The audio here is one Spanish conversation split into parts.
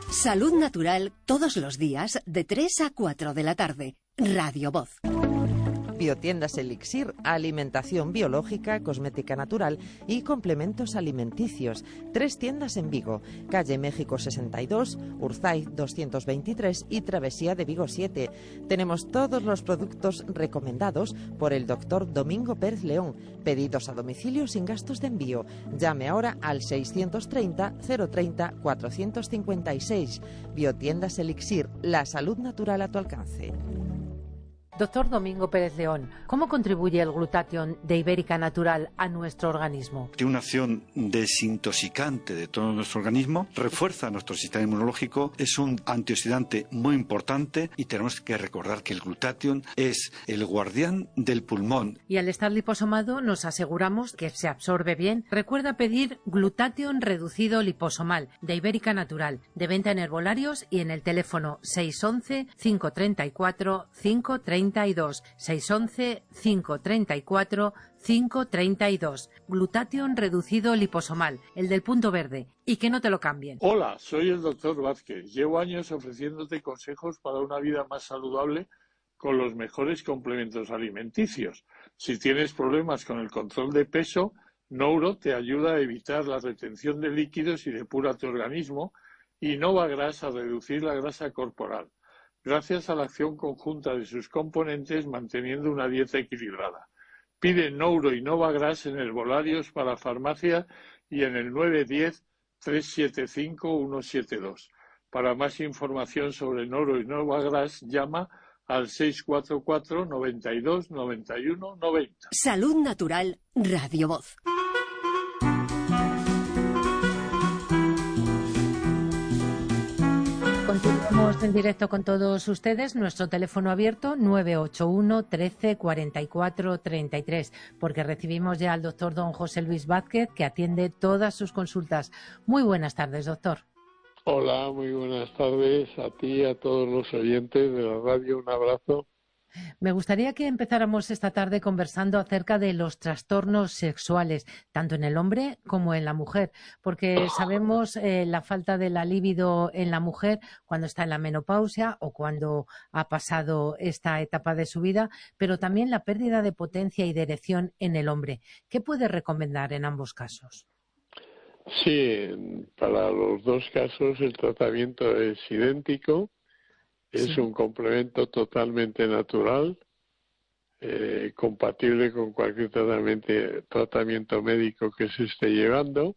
Salud Natural todos los días de 3 a 4 de la tarde. Radio Voz. Biotiendas Elixir, alimentación biológica, cosmética natural y complementos alimenticios. 3 tiendas en Vigo, calle México 62, Urzaiz 223 y Travesía de Vigo 7. Tenemos todos los productos recomendados por el doctor Domingo Pérez León. Pedidos a domicilio sin gastos de envío. Llame ahora al 630 030 456. Biotiendas Elixir, la salud natural a tu alcance. Doctor Domingo Pérez León, ¿cómo contribuye el glutatión de Ibérica Natural a nuestro organismo? Tiene una acción desintoxicante de todo nuestro organismo, refuerza nuestro sistema inmunológico, es un antioxidante muy importante y tenemos que recordar que el glutatión es el guardián del pulmón. Y al estar liposomado nos aseguramos que se absorbe bien. Recuerda pedir glutatión reducido liposomal de Ibérica Natural, de venta en herbolarios y en el teléfono 611 534 532. 611 534 532. Glutatión reducido liposomal, el del punto verde. Y que no te lo cambien. Hola, soy el doctor Vázquez. Llevo años ofreciéndote consejos para una vida más saludable con los mejores complementos alimenticios. Si tienes problemas con el control de peso, Nouro te ayuda a evitar la retención de líquidos y depura tu organismo, y Novagras a reducir la grasa corporal, gracias a la acción conjunta de sus componentes manteniendo una dieta equilibrada. Pide Nouro y Novagras en herbolarios para farmacia y en el 910-375-172. Para más información sobre Nouro y Novagras, llama al 644 92 91 90. Salud Natural, Radio Voz. Continuamos en directo con todos ustedes. Nuestro teléfono abierto 981 13 44 33, porque recibimos ya al doctor don José Luis Vázquez, que atiende todas sus consultas. Muy buenas tardes, doctor. Hola, muy buenas tardes a ti y a todos los oyentes de la radio. Un abrazo. Me gustaría que empezáramos esta tarde conversando acerca de los trastornos sexuales, tanto en el hombre como en la mujer, porque sabemos la falta de la libido en la mujer cuando está en la menopausia o cuando ha pasado esta etapa de su vida, pero también la pérdida de potencia y de erección en el hombre. ¿Qué puede recomendar en ambos casos? Sí, para los dos casos el tratamiento es idéntico. Es un complemento totalmente natural, compatible con cualquier tratamiento médico que se esté llevando,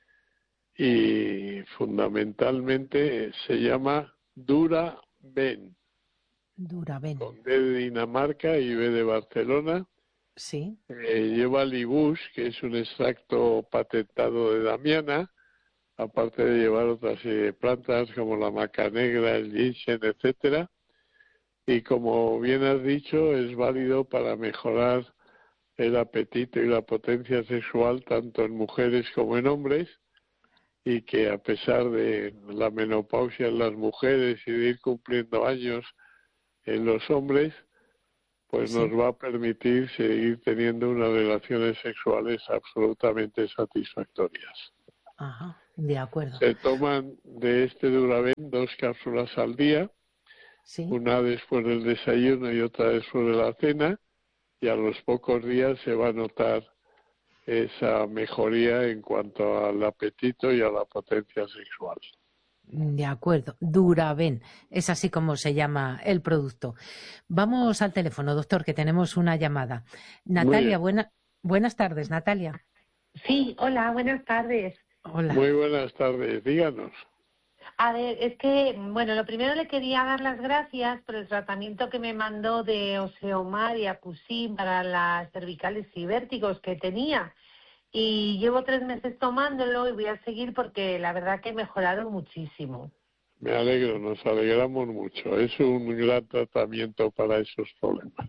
y fundamentalmente se llama Dura-Ben. Dura-Ben. Con D de Dinamarca y B de Barcelona. Sí. Lleva Libus, que es un extracto patentado de Damiana, aparte de llevar otra serie de plantas como la maca negra, el ginseng, etcétera. Y como bien has dicho, es válido para mejorar el apetito y la potencia sexual tanto en mujeres como en hombres, y que a pesar de la menopausia en las mujeres y de ir cumpliendo años en los hombres, pues nos va a permitir seguir teniendo unas relaciones sexuales absolutamente satisfactorias. Ajá, de acuerdo. Se toman de este Duraben 2 cápsulas al día, una después del desayuno y otra después de la cena, y a los pocos días se va a notar esa mejoría en cuanto al apetito y a la potencia sexual. De acuerdo, Duraben, es así como se llama el producto. Vamos al teléfono, doctor, que tenemos una llamada. Natalia, buenas tardes, Natalia. Sí, hola, buenas tardes. Hola. Muy buenas tardes, díganos. A ver, es que, bueno, lo primero le quería dar las gracias por el tratamiento que me mandó de Oseomar y Acusin para las cervicales y vértigos que tenía. Y llevo 3 meses tomándolo y voy a seguir porque la verdad que he mejorado muchísimo. Me alegro, nos alegramos mucho. Es un gran tratamiento para esos problemas.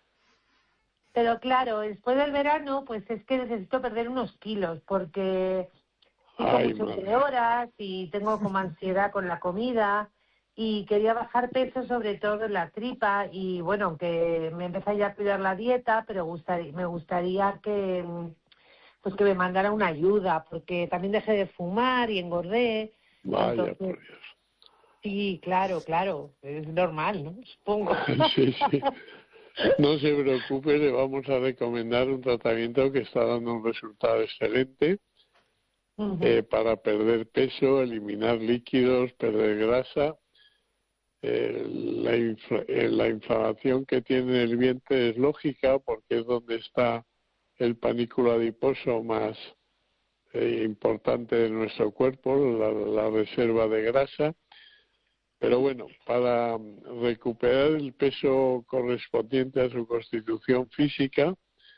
Pero claro, después del verano, pues es que necesito perder unos kilos porque mucho de horas y tengo como ansiedad con la comida y quería bajar peso, sobre todo en la tripa, y bueno, aunque me empecé ya a cuidar la dieta, pero me gustaría que me mandara una ayuda, porque también dejé de fumar y engordé. Vaya, entonces, por Dios. Sí, claro, es normal, ¿no? Supongo. Sí. No se preocupe, le vamos a recomendar un tratamiento que está dando un resultado excelente para perder peso, eliminar líquidos, perder grasa. La inflamación que tiene el vientre es lógica porque es donde está el panículo adiposo más importante de nuestro cuerpo, la reserva de grasa. Pero bueno, para recuperar el peso correspondiente a su constitución física,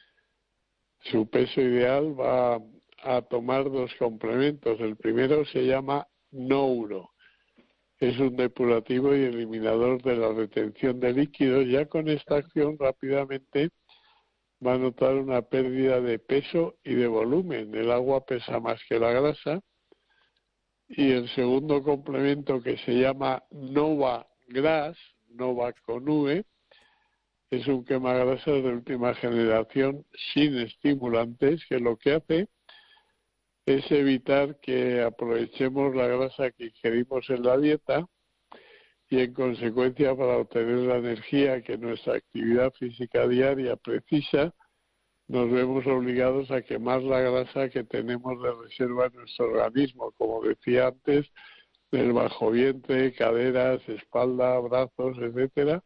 su peso ideal va a tomar 2 complementos. El primero se llama Nouro. Es un depurativo y eliminador de la retención de líquidos. Ya con esta acción rápidamente va a notar una pérdida de peso y de volumen. El agua pesa más que la grasa. Y el segundo complemento, que se llama Nova Gras, Nova con V, es un quemagrasas de última generación sin estimulantes, que lo que hace es evitar que aprovechemos la grasa que ingerimos en la dieta y en consecuencia, para obtener la energía que nuestra actividad física diaria precisa, nos vemos obligados a quemar la grasa que tenemos de reserva en nuestro organismo, como decía antes, del bajo vientre, caderas, espalda, brazos, etcétera.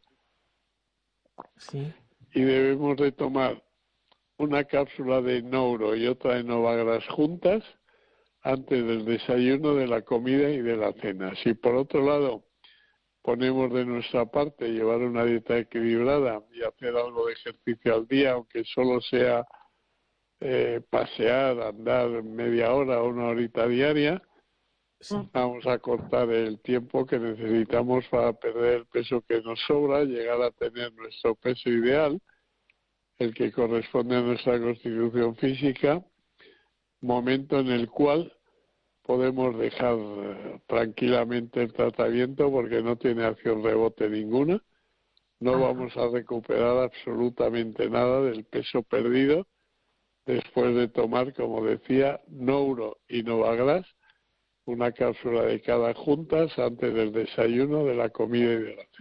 Sí. Y debemos de tomar una cápsula de Nouro y otra de Novagras juntas antes del desayuno, de la comida y de la cena. Si por otro lado ponemos de nuestra parte llevar una dieta equilibrada y hacer algo de ejercicio al día, aunque solo sea pasear, andar media hora o 1 horita diaria, vamos a cortar el tiempo que necesitamos para perder el peso que nos sobra, llegar a tener nuestro peso ideal, el que corresponde a nuestra constitución física, momento en el cual podemos dejar tranquilamente el tratamiento porque no tiene acción rebote ninguna. No vamos a recuperar absolutamente nada del peso perdido después de tomar, como decía, Nouro y Novagras, una cápsula de cada juntas antes del desayuno, de la comida y de la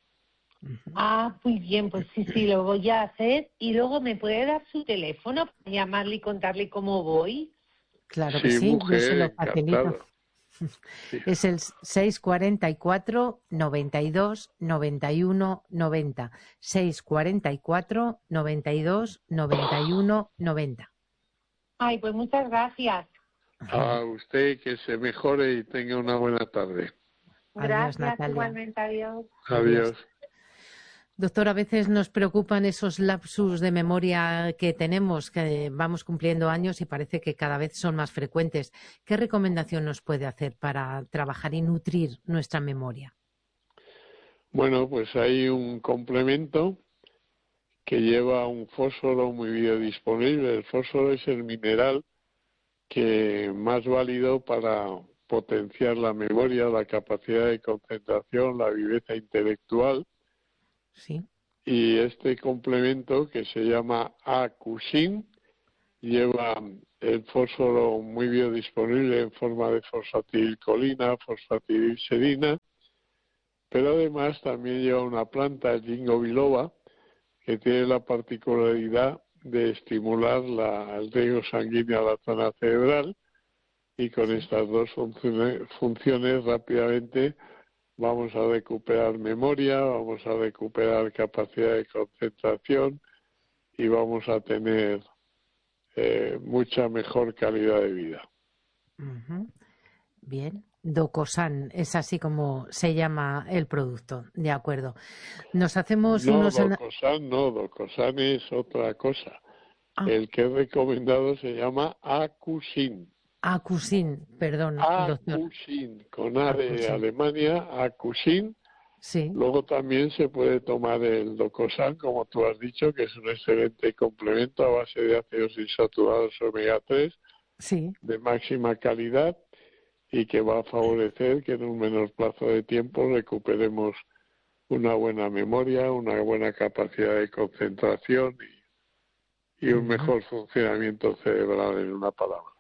cena. Muy bien, pues sí, lo voy a hacer. Y luego, ¿me puede dar su teléfono para llamarle y contarle cómo voy? Claro que sí, mujer, yo se lo facilito. encantado. Es el 644 92 91 90. 644 92 91 90. Ay, pues muchas gracias. A usted, que se mejore y tenga una buena tarde. Gracias, Natalia. igualmente, adiós. Adiós. Doctor, a veces nos preocupan esos lapsus de memoria que tenemos, que vamos cumpliendo años y parece que cada vez son más frecuentes. ¿Qué recomendación nos puede hacer para trabajar y nutrir nuestra memoria? Bueno, pues hay un complemento que lleva un fósforo muy biodisponible. El fósforo es el mineral que más válido para potenciar la memoria, la capacidad de concentración, la viveza intelectual. Sí. Y este complemento, que se llama Acusin, lleva el fósforo muy biodisponible en forma de fosfatidilcolina, fosfatidilserina, pero además también lleva una planta, el ginkgo biloba, que tiene la particularidad de estimular el riego sanguíneo a la zona cerebral, y con estas 2 funciones rápidamente vamos a recuperar memoria, vamos a recuperar capacidad de concentración y vamos a tener mucha mejor calidad de vida. Bien. Docosan, es así como se llama el producto, de acuerdo. Nos hacemos Docosan es otra cosa. El que he recomendado se llama Acusin. Acusin, perdón, doctor. Acusin, con A de Alemania, Acusin. Sí. Luego también se puede tomar el Docosan, como tú has dicho, que es un excelente complemento a base de ácidos insaturados omega 3, sí, de máxima calidad, y que va a favorecer que en un menor plazo de tiempo recuperemos una buena memoria, una buena capacidad de concentración y un mejor funcionamiento cerebral, en una palabra.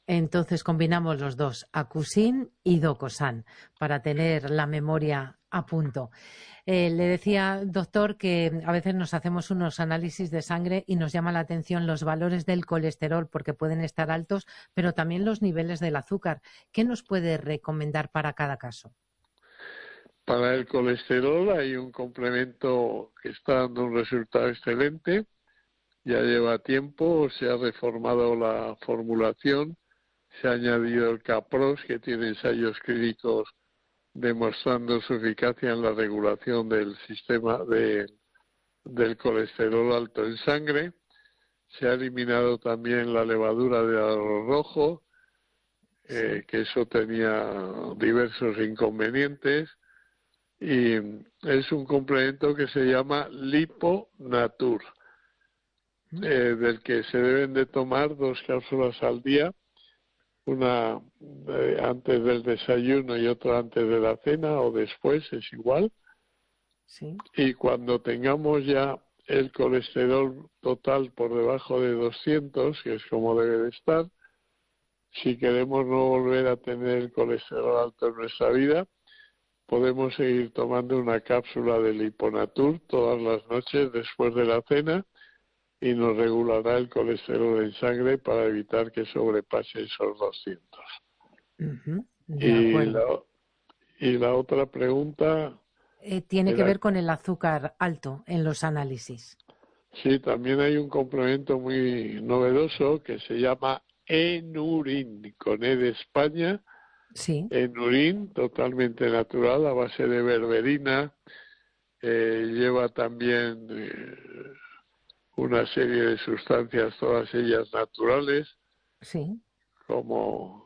Entonces combinamos los dos, Acusin y Docosan, para tener la memoria a punto. Le decía, doctor, que a veces nos hacemos unos análisis de sangre y nos llama la atención los valores del colesterol porque pueden estar altos, pero también los niveles del azúcar. ¿Qué nos puede recomendar para cada caso? Para el colesterol hay un complemento que está dando un resultado excelente. Ya lleva tiempo, se ha reformado la formulación, se ha añadido el Capros, que tiene ensayos clínicos demostrando su eficacia en la regulación del sistema del colesterol alto en sangre. Se ha eliminado también la levadura de arroz rojo, que eso tenía diversos inconvenientes, y es un complemento que se llama Liponatur, del que se deben de tomar 2 cápsulas al día, una antes del desayuno y otra antes de la cena o después, es igual. Sí. Y cuando tengamos ya el colesterol total por debajo de 200, que es como debe de estar, si queremos no volver a tener el colesterol alto en nuestra vida, podemos seguir tomando una cápsula de Liponatur todas las noches después de la cena y nos regulará el colesterol en sangre para evitar que sobrepase esos 200. Y la otra pregunta... tiene que ver con el azúcar alto en los análisis. Sí, también hay un complemento muy novedoso que se llama Enurin, con E de España. Sí. Enurin, totalmente natural, a base de berberina. Lleva también... una serie de sustancias, todas ellas naturales, sí, como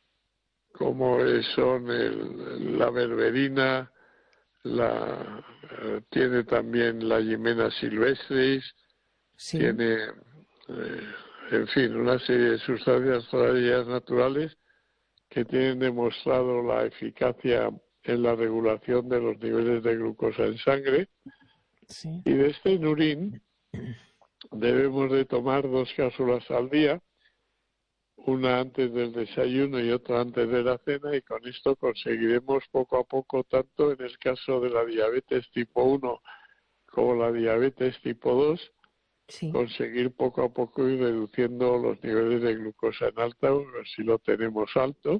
son la berberina, tiene también la Gimena silvestris, sí, tiene, en fin, una serie de sustancias, todas ellas naturales, que tienen demostrado la eficacia en la regulación de los niveles de glucosa en sangre. sí. Y de este Enurin debemos de tomar 2 cápsulas al día, una antes del desayuno y otra antes de la cena, y con esto conseguiremos poco a poco, tanto en el caso de la diabetes tipo 1 como la diabetes tipo 2, sí, conseguir poco a poco ir reduciendo los niveles de glucosa en alta, si lo tenemos alto.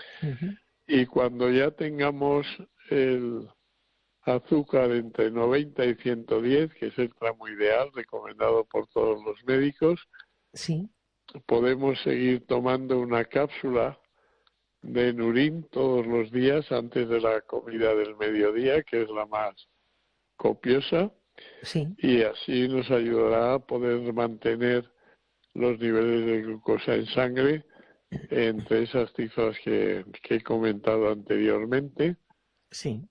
Y cuando ya tengamos el azúcar entre 90 y 110, que es el tramo ideal recomendado por todos los médicos, sí, podemos seguir tomando una cápsula de Enurin todos los días antes de la comida del mediodía, que es la más copiosa, sí. Y así nos ayudará a poder mantener los niveles de glucosa en sangre entre esas cifras que he comentado anteriormente. Sí.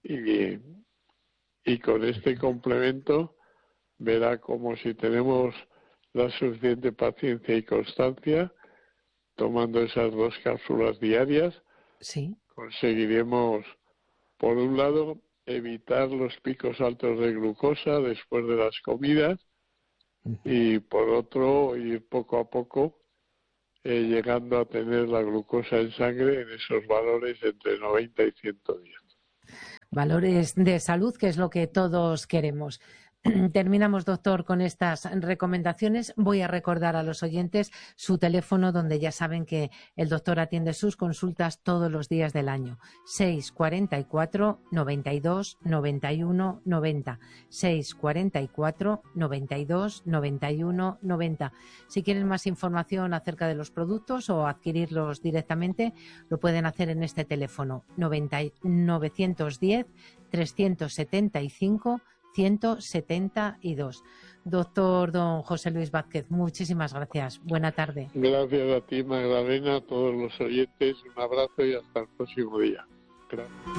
Y con este complemento verá como si tenemos la suficiente paciencia y constancia, tomando esas 2 cápsulas diarias, sí, conseguiremos, por un lado, evitar los picos altos de glucosa después de las comidas y, por otro, ir poco a poco llegando a tener la glucosa en sangre en esos valores entre 90 y 110. Valores de salud, que es lo que todos queremos. Terminamos, doctor, con estas recomendaciones. Voy a recordar a los oyentes su teléfono, donde ya saben que el doctor atiende sus consultas todos los días del año. 644 92 91 90. 644 92 91 90. Si quieren más información acerca de los productos o adquirirlos directamente, lo pueden hacer en este teléfono 910 375 172. Doctor don José Luis Vázquez, muchísimas gracias. Buena tarde. Gracias a ti, Magdalena, a todos los oyentes. Un abrazo y hasta el próximo día. Gracias.